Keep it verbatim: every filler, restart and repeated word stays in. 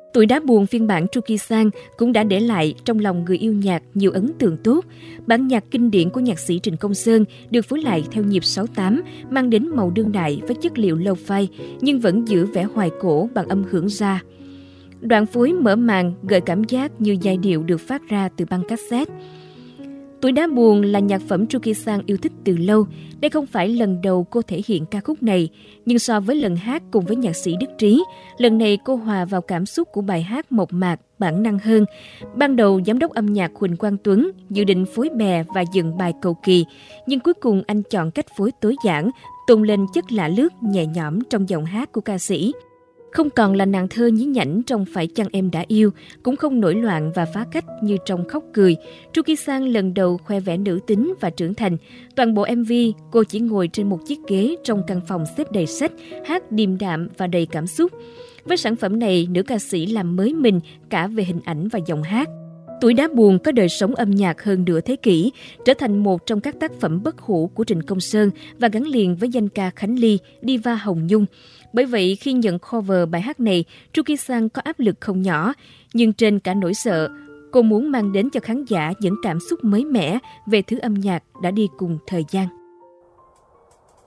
Tuổi đá buồn phiên bản Chuki-san cũng đã để lại trong lòng người yêu nhạc nhiều ấn tượng tốt. Bản nhạc kinh điển của nhạc sĩ Trịnh Công Sơn được phối lại theo nhịp sáu tám, mang đến màu đương đại với chất liệu lo-fi, nhưng vẫn giữ vẻ hoài cổ bằng âm hưởng ra. Đoạn phối mở màn gợi cảm giác như giai điệu được phát ra từ băng cassette. Tuổi đá buồn là nhạc phẩm Chuki-san yêu thích từ lâu. Đây không phải lần đầu cô thể hiện ca khúc này, nhưng so với lần hát cùng với nhạc sĩ Đức Trí, lần này cô hòa vào cảm xúc của bài hát mộc mạc, bản năng hơn. Ban đầu, giám đốc âm nhạc Huỳnh Quang Tuấn dự định phối bè và dựng bài cầu kỳ, nhưng cuối cùng anh chọn cách phối tối giản, tôn lên chất lạ lướt, nhẹ nhõm trong giọng hát của ca sĩ. Không còn là nàng thơ nhí nhảnh trong Phải chăng em đã yêu, cũng không nổi loạn và phá cách như trong Khóc cười. Chuki-san lần đầu khoe vẻ nữ tính và trưởng thành. Toàn bộ em vê, cô chỉ ngồi trên một chiếc ghế trong căn phòng xếp đầy sách, hát điềm đạm và đầy cảm xúc. Với sản phẩm này, nữ ca sĩ làm mới mình cả về hình ảnh và giọng hát. Tuổi đá buồn có đời sống âm nhạc hơn nửa thế kỷ, trở thành một trong các tác phẩm bất hủ của Trịnh Công Sơn và gắn liền với danh ca Khánh Ly, diva Hồng Nhung. Bởi vậy, khi nhận cover bài hát này, Chuki-san có áp lực không nhỏ, nhưng trên cả nỗi sợ, cô muốn mang đến cho khán giả những cảm xúc mới mẻ về thứ âm nhạc đã đi cùng thời gian.